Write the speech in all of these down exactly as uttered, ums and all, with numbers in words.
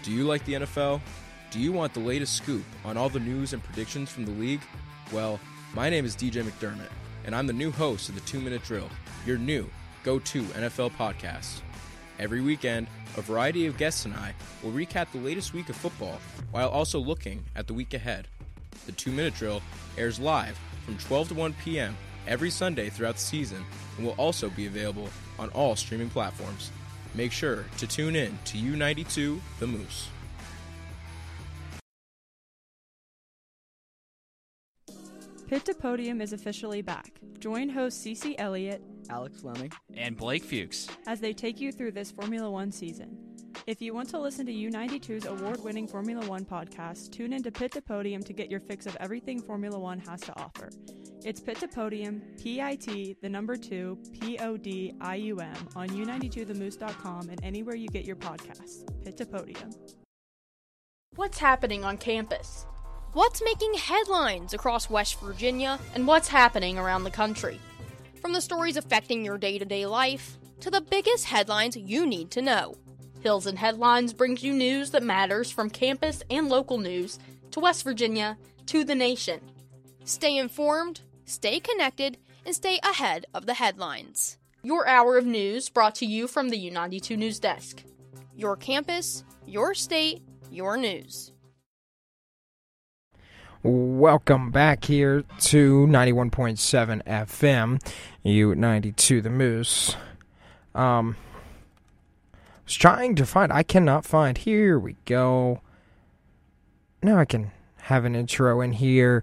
Do you like the N F L? Do you want the latest scoop on all the news and predictions from the league? Well, my name is D J McDermott, and I'm the new host of the Two Minute Drill, your new go-to N F L podcast. Every weekend, a variety of guests and I will recap the latest week of football while also looking at the week ahead. The Two Minute Drill airs live from twelve to one p.m. every Sunday throughout the season and will also be available on all streaming platforms. Make sure to tune in to U ninety-two The Moose. Pit to Podium is officially back. Join host Cece Elliott, Alex Fleming, and Blake Fuchs as they take you through this Formula One season. If you want to listen to U ninety-two's award-winning Formula One podcast, tune in to Pit to Podium to get your fix of everything Formula One has to offer. It's Pit to Podium, P I T, the number two, P O D I U M, on U ninety-two the moose dot com and anywhere you get your podcasts. Pit to Podium. What's happening on campus? What's making headlines across West Virginia, and what's happening around the country? From the stories affecting your day-to-day life, to the biggest headlines you need to know. Hills and Headlines brings you news that matters from campus and local news to West Virginia to the nation. Stay informed, stay connected, and stay ahead of the headlines. Your hour of news brought to you from the U ninety-two News Desk. Your campus, your state, your news. Welcome back here to ninety-one point seven F M, U ninety-two The Moose. Um, I was trying to find, I cannot find, here we go. Now I can have an intro in here.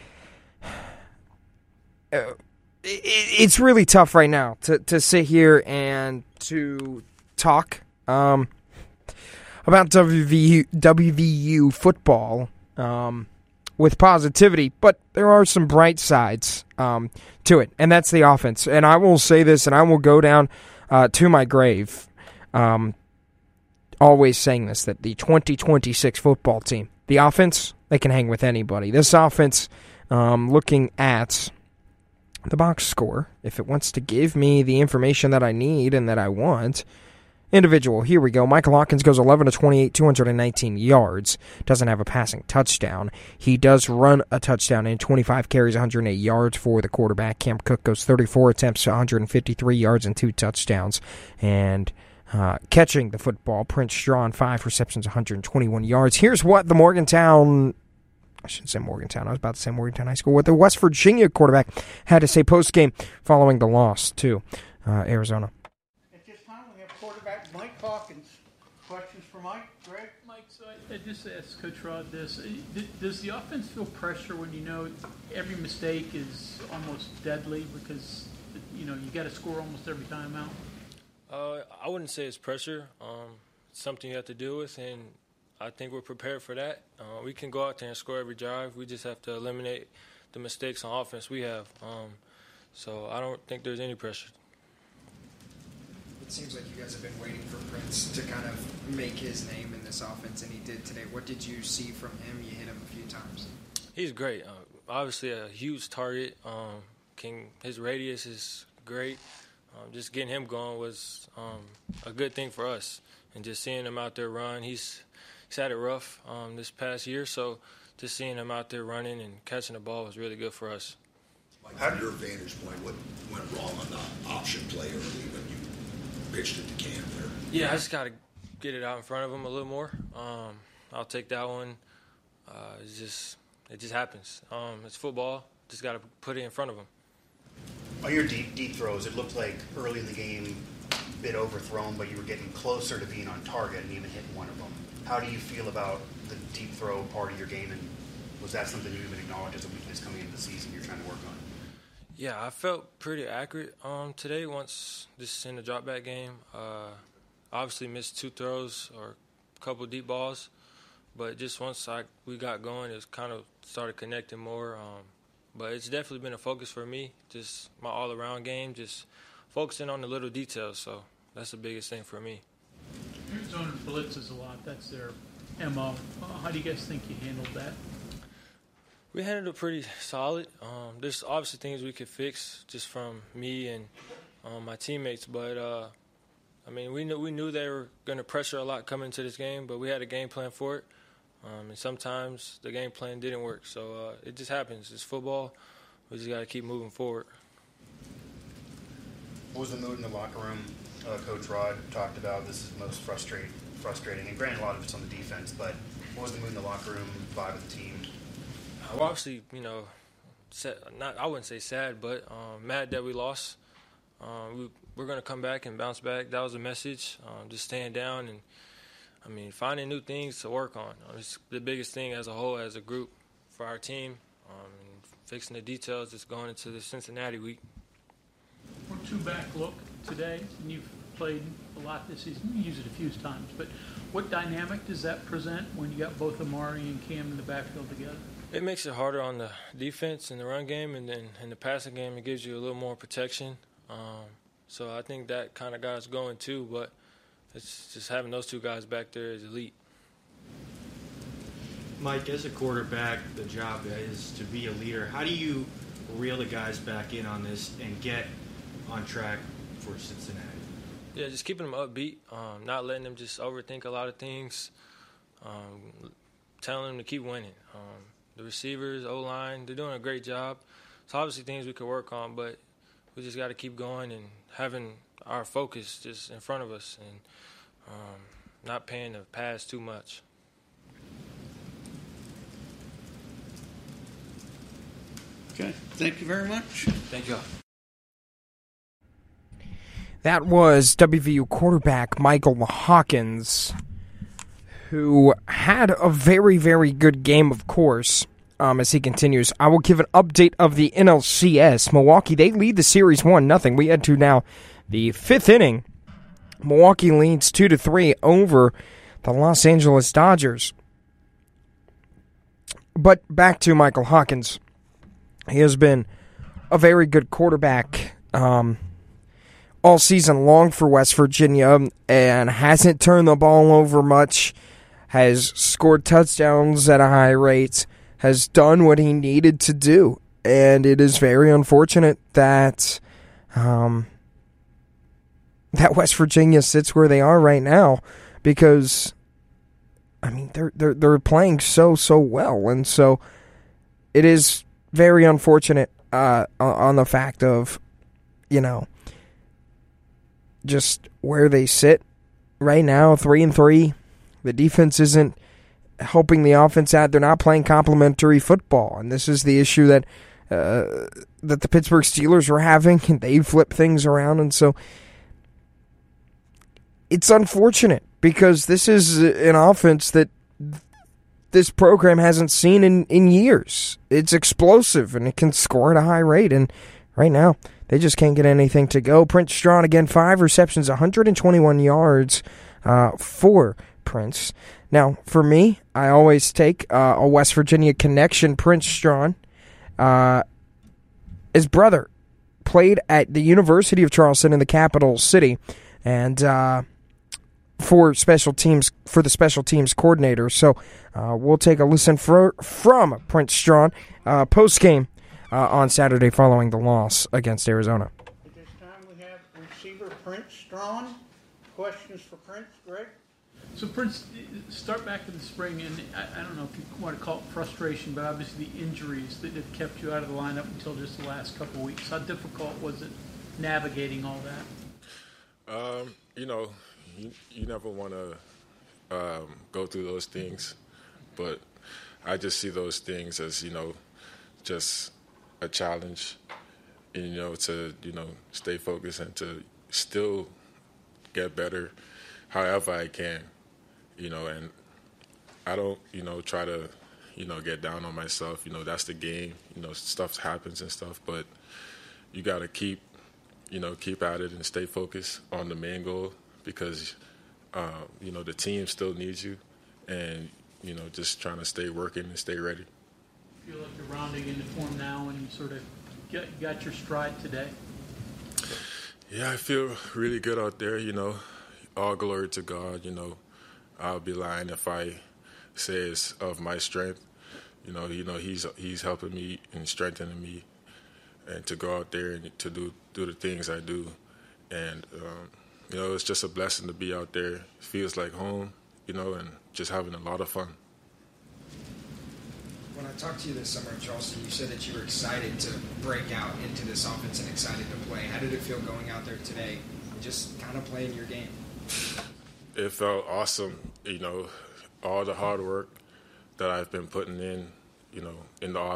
Uh, it, it's really tough right now to, to sit here and to talk um, about W V U, W V U football. Um... with positivity, but there are some bright sides um, to it, and that's the offense. And I will say this, and I will go down uh, to my grave, um, always saying this, that the twenty twenty-six football team, the offense, they can hang with anybody. This offense, um, looking at the box score, if it wants to give me the information that I need and that I want. Individual, here we go. Michael Hawkins goes eleven to twenty-eight, two hundred nineteen yards. Doesn't have a passing touchdown. He does run a touchdown in twenty-five carries, one hundred eight yards for the quarterback. Cam Cook goes thirty-four attempts, one hundred fifty-three yards and two touchdowns. And uh, catching the football, Prince Strawn, five receptions, one hundred twenty-one yards. Here's what the Morgantown... I shouldn't say Morgantown. I was about to say Morgantown High School. What the West Virginia quarterback had to say post-game following the loss to uh, Arizona. Quarterback Mike Hawkins. Questions for Mike? Greg? Mike, so I, I just asked Coach Rod this. Does the offense feel pressure when you know every mistake is almost deadly because, you know, you got to score almost every time out? Uh, I wouldn't say it's pressure. Um, it's something you have to deal with, and I think we're prepared for that. Uh, we can go out there and score every drive. We just have to eliminate the mistakes on offense we have. Um, so I don't think there's any pressure. It seems like you guys have been waiting for Prince to kind of make his name in this offense, and he did today. What did you see from him? You hit him a few times. He's great. Uh, obviously a huge target. Um, can, his radius is great. Um, just getting him going was um, a good thing for us. And just seeing him out there run, he's, he's had it rough um, this past year, so just seeing him out there running and catching the ball was really good for us. Like from your vantage point, what went wrong on the option play early when you pitched it to Cam there? Yeah, I just got to get it out in front of him a little more. Um, I'll take that one. Uh, it's just, it just happens. Um, it's football. Just got to put it in front of him. On your deep, deep throws, it looked like early in the game, a bit overthrown, but you were getting closer to being on target and even hitting one of them. How do you feel about the deep throw part of your game, and was that something you even acknowledged as a weakness coming into the season you're trying to work on? Yeah, I felt pretty accurate um, today once just in the drop back game. Uh, obviously missed two throws or a couple of deep balls, but just once I we got going, it kind of started connecting more. Um, but it's definitely been a focus for me, just my all-around game, just focusing on the little details. So that's the biggest thing for me. Arizona blitzes a lot. That's their M O. Uh, how do you guys think you handled that? We handled it pretty solid. Um, there's obviously things we could fix just from me and um, my teammates, but uh, I mean, we knew we knew they were going to pressure a lot coming into this game, but we had a game plan for it. Um, and sometimes the game plan didn't work. So uh, it just happens. It's football. We just got to keep moving forward. What was the mood in the locker room? Uh, Coach Rod talked about this is most frustrating, frustrating, and granted, a lot of it's on the defense. But what was the mood in the locker room, vibe of the team? Uh, well, obviously, you know, sad, not I wouldn't say sad, but um, mad that we lost. Um, we, we're going to come back and bounce back. That was the message. Um, just staying down and, I mean, finding new things to work on. Um, it's the biggest thing as a whole, as a group, for our team. Um, and fixing the details just going into the Cincinnati week. We're two back look today, and you've played a lot this season. You use it a few times, but what dynamic does that present when you got both Amari and Cam in the backfield together? It makes it harder on the defense and the run game, and then in the passing game, it gives you a little more protection. Um, so I think that kind of got us going too, but it's just having those two guys back there is elite. Mike, as a quarterback, the job is to be a leader. How do you reel the guys back in on this and get on track for Cincinnati? Yeah, just keeping them upbeat, um, not letting them just overthink a lot of things, um, telling them to keep winning. Um, the receivers, O-line, they're doing a great job. It's obviously things we could work on, but we just got to keep going and having our focus just in front of us and um, not paying the pass too much. Okay, thank you very much. Thank you. That was W V U quarterback Michael Hawkins, who had a very, very good game, of course, um, as he continues. I will give an update of the N L C S. Milwaukee, they lead the series one nothing. We head to now the fifth inning. Milwaukee leads two to three over the Los Angeles Dodgers. But back to Michael Hawkins. He has been a very good quarterback um, all season long for West Virginia and hasn't turned the ball over much, has scored touchdowns at a high rate, has done what he needed to do. And it is very unfortunate that um, that West Virginia sits where they are right now because, I mean, they're they're they're playing so, so well. And so it is very unfortunate uh, on the fact of, you know, just where they sit right now, three and three. The defense isn't helping the offense out. They're not playing complementary football, and this is the issue that uh, that the Pittsburgh Steelers are having, and they flip things around, and so it's unfortunate because this is an offense that this program hasn't seen in, in years. It's explosive, and it can score at a high rate, and right now they just can't get anything to go. Prince Strachan, again, five receptions, one hundred twenty-one yards uh, for Prince. Now, for me, I always take uh, a West Virginia connection. Prince Strachan, uh, his brother, played at the University of Charleston in the capital city, and uh, for special teams, for the special teams coordinator. So uh, we'll take a listen for, from Prince Strachan uh, post game uh, on Saturday following the loss against Arizona. At this time, we have receiver Prince Strachan. Questions for Prince, Greg? So, Prince, start back in the spring, and I, I don't know if you want to call it frustration, but obviously the injuries that have kept you out of the lineup until just the last couple of weeks. How difficult was it navigating all that? Um, you know, you, you never want to um, go through those things, but I just see those things as, you know, just a challenge, and, you know, to, you know, stay focused and to still get better however I can. You know, and I don't, you know, try to, you know, get down on myself. You know, that's the game. You know, stuff happens and stuff, but you got to keep, you know, keep at it and stay focused on the main goal because, uh, you know, the team still needs you and, you know, just trying to stay working and stay ready. You feel like you're rounding into form now and you sort of get, got your stride today? Yeah, I feel really good out there, you know. All glory to God, you know. I'll be lying if I say it's of my strength. You know, you know, he's he's helping me and strengthening me, and to go out there and to do do the things I do, and um, you know, it's just a blessing to be out there. It feels like home, you know, and just having a lot of fun. When I talked to you this summer in Charleston, you said that you were excited to break out into this offense and excited to play. How did it feel going out there today and just kind of playing your game? It felt awesome, you know, all the hard work that I've been putting in, you know, in the